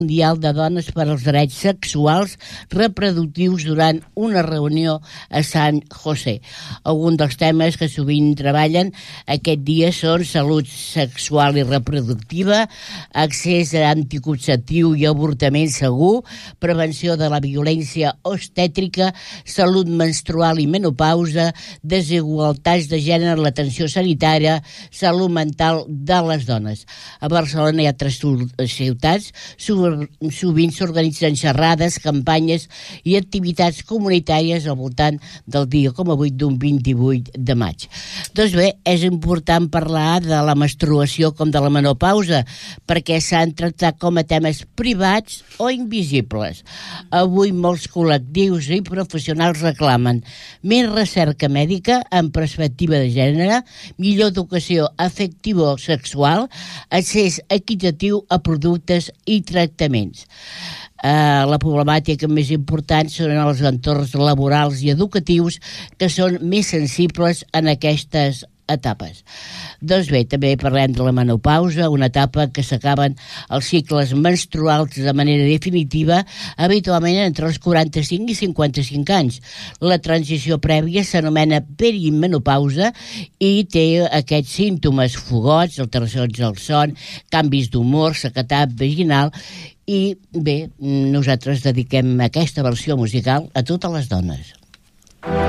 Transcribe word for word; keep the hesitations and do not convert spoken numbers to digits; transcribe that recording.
Mundial de Dones per als Drets Sexuals Reproductius durant una reunió a San José. Alguns dels temes que sovint treballen aquest dia són salut sexual i reproductiva, accés a anticonceptiu i avortament segur, prevenció de la violència obstètrica, salut menstrual i menopausa, desigualtats de gènere en l'atenció sanitària, salut mental de les dones. A Barcelona i altres ciutats sovint s'organitzen xerrades, campanyes i activitats comunitàries al voltant del dia com avui d'un vint-i-vuit de maig. Doncs bé, és important parlar de la menstruació com de la menopausa, perquè s'han tractat com a temes privats o invisibles. Avui molts col·lectius i professionals reclamen més recerca mèdica en perspectiva de gènere, millor educació afectivo-sexual, accés equitatiu a productes i tractaments. Uh, la problemàtica més important són els entorns laborals i educatius que són més sensibles en aquestes etapes. Doncs bé, també parlem de la menopausa, una etapa que s'acaben els cicles menstruals de manera definitiva, habitualment entre els quaranta-cinc i cinquanta-cinc anys. La transició prèvia s'anomena perimenopausa i té aquests símptomes: fogots, alteracions del son, canvis d'humor, sequedat vaginal. I bé, nosaltres dediquem aquesta versió musical a totes les dones.